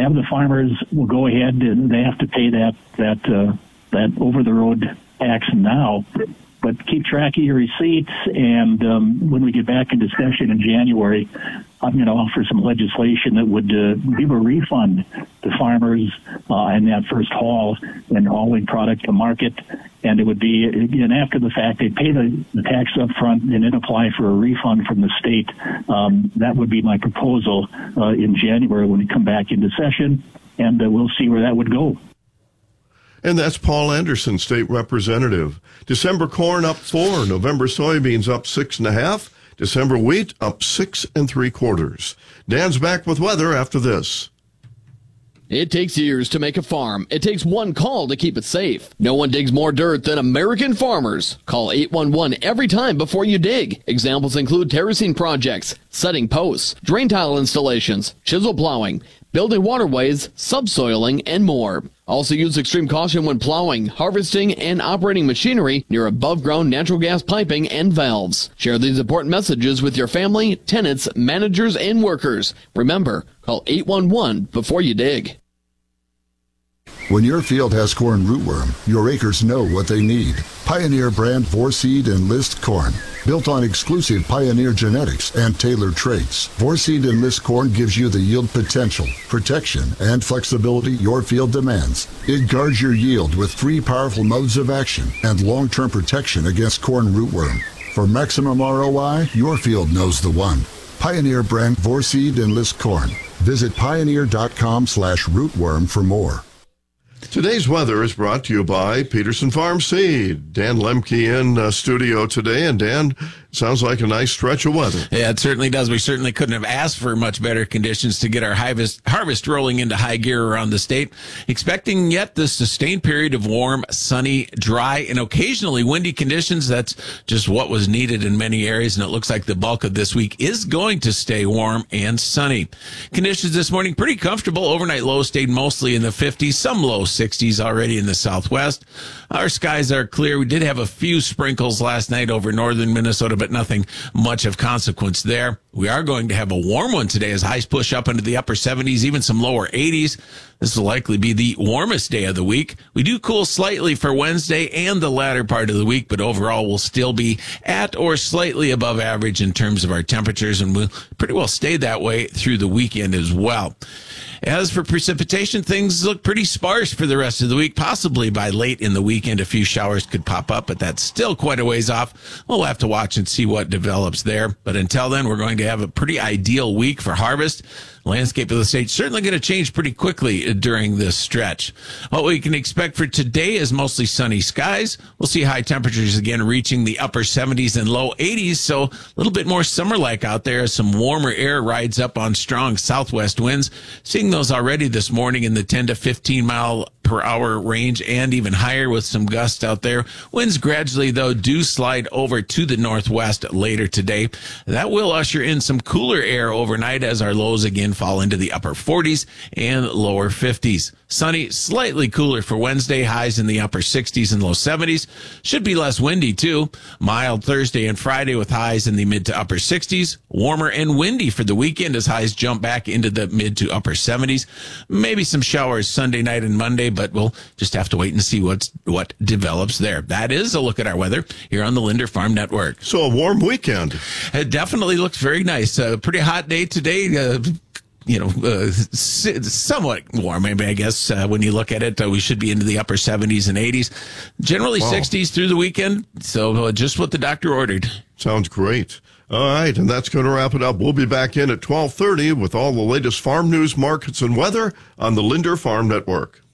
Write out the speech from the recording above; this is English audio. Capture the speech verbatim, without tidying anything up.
have the farmers will go ahead and they have to pay that that uh, that over the road tax now. But keep track of your receipts, and um, when we get back into session in January, I'm going to offer some legislation that would uh, give a refund to farmers uh, in that first haul and hauling product to market. And it would be, again, after the fact, they pay the, the tax up front and then apply for a refund from the state. Um, that would be my proposal uh, in January when we come back into session, and uh, we'll see where that would go. And that's Paul Anderson, state representative. December corn up four, November soybeans up six and a half, December wheat up six and three quarters. Dan's back with weather after this. It takes years to make a farm. It takes one call to keep it safe. No one digs more dirt than American farmers. Call eight one one every time before you dig. Examples include terracing projects, setting posts, drain tile installations, chisel plowing, building waterways, subsoiling, and more. Also use extreme caution when plowing, harvesting, and operating machinery near above-ground natural gas piping and valves. Share these important messages with your family, tenants, managers, and workers. Remember, call eight one one before you dig. When your field has corn rootworm, your acres know what they need. Pioneer brand Vorseed Enlist corn. Built on exclusive Pioneer genetics and tailored traits, Vorseed Enlist corn gives you the yield potential, protection, and flexibility your field demands. It guards your yield with three powerful modes of action and long-term protection against corn rootworm. For maximum R O I, your field knows the one. Pioneer brand Vorseed Enlist corn. Visit pioneer.com slash rootworm for more. Today's weather is brought to you by Peterson Farm Seed. Dan Lemke in uh, studio today, and Dan, sounds like a nice stretch of weather. Yeah, it certainly does. We certainly couldn't have asked for much better conditions to get our harvest, harvest rolling into high gear around the state. Expecting yet the sustained period of warm, sunny, dry, and occasionally windy conditions. That's just what was needed in many areas, and it looks like the bulk of this week is going to stay warm and sunny. Conditions this morning pretty comfortable. Overnight lows stayed mostly in the fifties, some low sixties already in the southwest. Our skies are clear. We did have a few sprinkles last night over northern Minnesota, but nothing much of consequence there. We are going to have a warm one today as highs push up into the upper seventies, even some lower eighties. This will likely be the warmest day of the week. We do cool slightly for Wednesday and the latter part of the week, but overall we'll still be at or slightly above average in terms of our temperatures, and we'll pretty well stay that way through the weekend as well. As for precipitation, things look pretty sparse for the rest of the week. Possibly by late in the weekend, a few showers could pop up, but that's still quite a ways off. We'll have to watch and see what develops there. But until then, we're going to have a pretty ideal week for harvest. Landscape of the state certainly going to change pretty quickly during this stretch. What we can expect for today is mostly sunny skies. We'll see high temperatures again reaching the upper seventies and low eighties, so a little bit more summer-like out there as some warmer air rides up on strong southwest winds. Seeing those already this morning in the ten to fifteen mile per hour range and even higher with some gusts out there. Winds gradually, though, do slide over to the northwest later today. That will usher in some cooler air overnight as our lows again fall into the upper forties and lower fifties. Sunny, slightly cooler for Wednesday, highs in the upper sixties and low seventies. Should be less windy, too. Mild Thursday and Friday with highs in the mid to upper sixties. Warmer and windy for the weekend as highs jump back into the mid to upper seventies. Maybe some showers Sunday night and Monday, but we'll just have to wait and see what's, what develops there. That is a look at our weather here on the Linder Farm Network. So a warm weekend. It definitely looks very nice. A pretty hot day today. Uh, you know, uh, somewhat warm, maybe, I guess, uh, when you look at it. Uh, we should be into the upper seventies and eighties. Generally wow. sixties through the weekend. So uh, just what the doctor ordered. Sounds great. All right, and that's going to wrap it up. We'll be back in at twelve thirty with all the latest farm news, markets, and weather on the Linder Farm Network.